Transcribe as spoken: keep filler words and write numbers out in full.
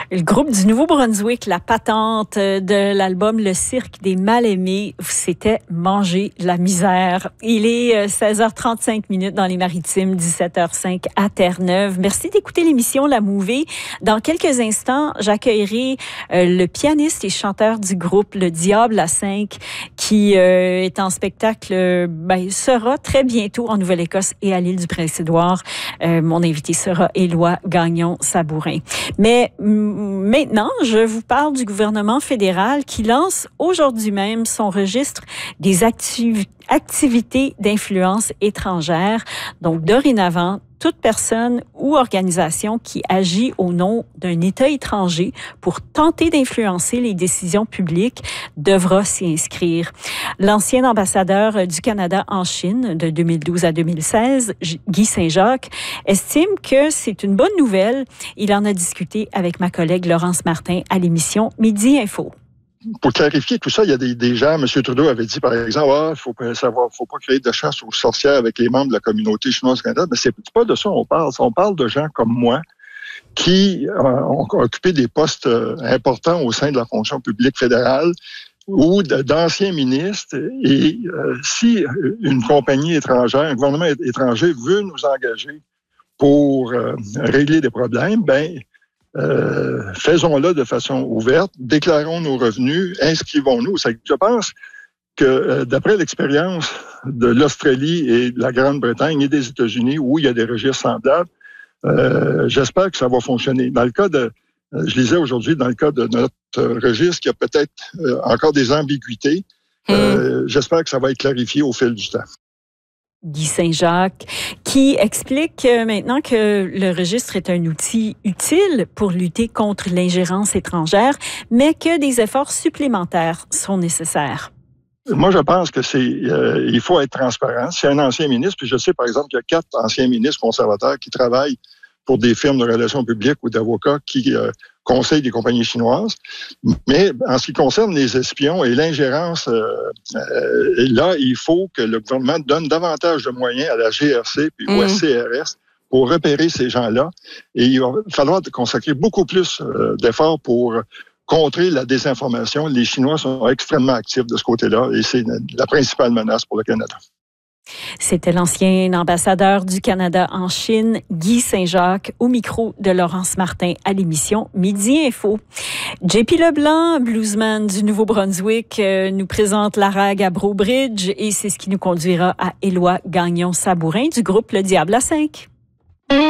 Le groupe du Nouveau-Brunswick, la patente de l'album Le Cirque des Mal-Aimés, c'était Manger la misère. Il est seize heures trente-cinq minutes dans les Maritimes, dix-sept heures cinq à Terre-Neuve. Merci d'écouter l'émission La Mouvée. Dans quelques instants, j'accueillerai euh, le pianiste et chanteur du groupe Le Diable à cinq qui euh, est en spectacle, euh, ben, sera très bientôt en Nouvelle-Écosse et à l'île du Prince-Édouard. Euh, mon invité sera Éloi Gagnon-Sabourin. Mais maintenant, je vous parle du gouvernement fédéral qui lance aujourd'hui même son registre des activités activités d'influence étrangère. Donc, dorénavant, toute personne ou organisation qui agit au nom d'un État étranger pour tenter d'influencer les décisions publiques devra s'y inscrire. L'ancien ambassadeur du Canada en Chine de deux mille douze à deux mille seize, Guy Saint-Jacques, estime que c'est une bonne nouvelle. Il en a discuté avec ma collègue Laurence Martin à l'émission Midi Info. Pour clarifier tout ça, il y a des, des gens, M. Trudeau avait dit, par exemple, ah, faut pas savoir, faut pas créer de chasse aux sorcières avec les membres de la communauté chinoise du Canada. Mais c'est pas de ça qu'on parle. On parle de gens comme moi qui euh, ont occupé des postes euh, importants au sein de la fonction publique fédérale ou de, d'anciens ministres. Et euh, si une compagnie étrangère, un gouvernement étranger veut nous engager pour euh, régler des problèmes, ben Euh, faisons-le de façon ouverte, déclarons nos revenus, inscrivons-nous. Je pense que euh, d'après l'expérience de l'Australie et de la Grande-Bretagne et des États-Unis, où il y a des registres semblables, euh, j'espère que ça va fonctionner. Dans le cas de, euh, je lisais aujourd'hui, dans le cas de notre registre, il y a peut-être euh, encore des ambiguïtés. Euh, mmh. J'espère que ça va être clarifié au fil du temps. Guy Saint-Jacques, qui explique maintenant que le registre est un outil utile pour lutter contre l'ingérence étrangère, mais que des efforts supplémentaires sont nécessaires. Moi, je pense que c'est, euh, il faut être transparent. C'est un ancien ministre, puis je sais, par exemple, qu'il y a quatre anciens ministres conservateurs qui travaillent pour des firmes de relations publiques ou d'avocats qui euh, conseillent des compagnies chinoises. Mais en ce qui concerne les espions et l'ingérence, euh, euh, là, il faut que le gouvernement donne davantage de moyens à la G R C puis mmh. au S C R S pour repérer ces gens-là. Et il va falloir consacrer beaucoup plus euh, d'efforts pour contrer la désinformation. Les Chinois sont extrêmement actifs de ce côté-là et c'est la principale menace pour le Canada. C'était l'ancien ambassadeur du Canada en Chine, Guy Saint-Jacques, au micro de Laurence Martin à l'émission Midi Info. J P Leblanc, bluesman du Nouveau-Brunswick, euh, nous présente la rague à Brobridge et c'est ce qui nous conduira à Éloi Gagnon-Sabourin du groupe Le Diable à cinq.